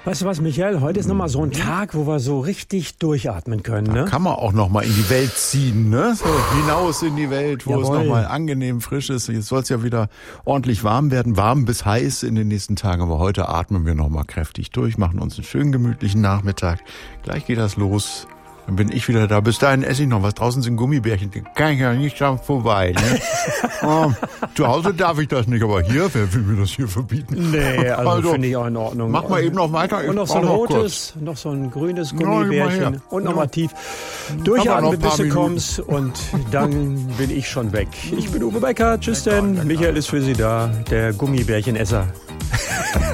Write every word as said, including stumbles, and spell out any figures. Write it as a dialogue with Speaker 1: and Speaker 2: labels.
Speaker 1: Weißt du was, Michael? Heute ist nochmal so ein Tag, wo wir so richtig durchatmen können. Ne?
Speaker 2: Da kann man auch nochmal in die Welt ziehen, ne? So hinaus in die Welt, wo Jawohl. es nochmal angenehm frisch ist. Jetzt soll es ja wieder ordentlich warm werden. Warm bis heiß in den nächsten Tagen. Aber heute atmen wir nochmal kräftig durch, machen uns einen schönen gemütlichen Nachmittag. Gleich geht das los. Dann bin ich wieder da. Bis dahin esse ich noch was. Draußen sind Gummibärchen. Die kann ich ja nicht schaffen vorbei. Ne? oh, zu Hause darf ich das nicht, aber hier, wer will mir das hier verbieten?
Speaker 1: Nee, also, also finde ich auch in Ordnung.
Speaker 2: Mach mal eben noch weiter.
Speaker 1: Und noch so ein rotes, noch, noch so ein grünes Gummibärchen. Ja, und nochmal ja. tief durchatmen, bis du kommst. Und dann bin ich schon weg. Ich bin Uwe Becker. Tschüss denn. Michael ist für Sie da, der Gummibärchenesser.